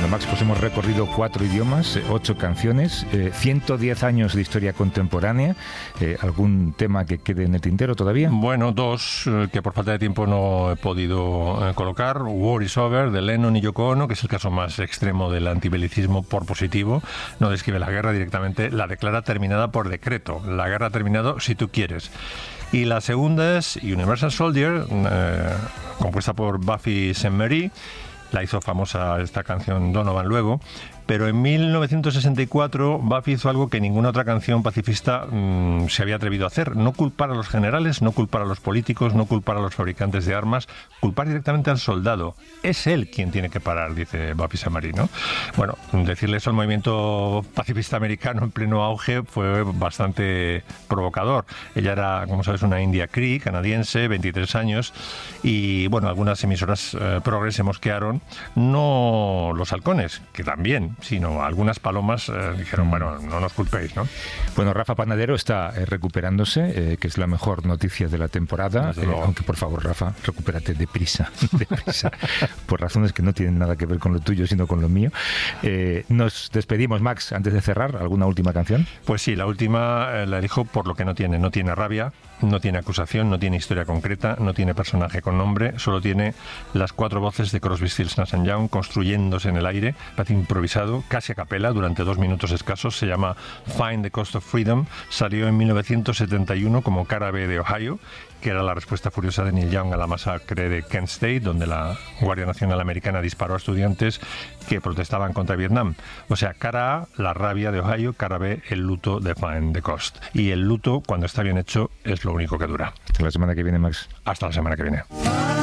Bueno, Max, pues hemos recorrido 4 idiomas, 8 canciones, 110 años de historia contemporánea. ¿Algún tema que quede en el tintero todavía? Bueno, 2 que por falta de tiempo no he podido colocar. War is Over, de Lennon y Yoko Ono, que es el caso más extremo del antibelicismo por positivo. No describe la guerra directamente, la declara terminada por decreto. La guerra ha terminado si tú quieres. Y la segunda es Universal Soldier, compuesta por Buffy Sainte-Marie. La hizo famosa esta canción Donovan luego, pero en 1964 Buffy hizo algo que ninguna otra canción pacifista se había atrevido a hacer: no culpar a los generales, no culpar a los políticos, no culpar a los fabricantes de armas, culpar directamente al soldado. Es él quien tiene que parar, dice Buffy Sainte-Marie, ¿no? Bueno, decirle eso al movimiento pacifista americano en pleno auge fue bastante provocador. Ella era, como sabes, una india cree canadiense, 23 años, y bueno, algunas emisoras progres se mosquearon, no los halcones, que también, sino algunas palomas dijeron, bueno, no nos culpéis, ¿no? Bueno, Rafa Panadero está recuperándose, que es la mejor noticia de la temporada, aunque por favor, Rafa, recupérate deprisa, por razones que no tienen nada que ver con lo tuyo, sino con lo mío. Nos despedimos, Max, antes de cerrar, ¿alguna última canción? Pues sí, la última la elijo por lo que no tiene rabia, no tiene acusación, no tiene historia concreta, no tiene personaje con nombre, solo tiene las 4 voces de Crosby, Stills, Nash & Young construyéndose en el aire, parece improvisado, casi a capela, durante 2 minutos escasos. Se llama Find the Cost of Freedom, salió en 1971 como cara B de Ohio, que era la respuesta furiosa de Neil Young a la masacre de Kent State, donde la Guardia Nacional Americana disparó a estudiantes que protestaban contra Vietnam. O sea, cara A, la rabia de Ohio; cara B, el luto de Find the Cost. Y el luto, cuando está bien hecho, es lo único que dura. Hasta la semana que viene, Max. Hasta la semana que viene.